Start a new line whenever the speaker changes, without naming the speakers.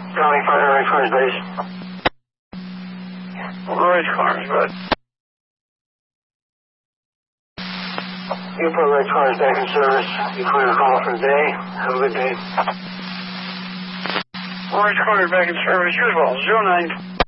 County Fire Ridge Cars Base. Ridge Cars, good. You put Ridge Cars back in service. You clear a call for the day. Have a good day. Ridge Cars back in service. Usual, 09.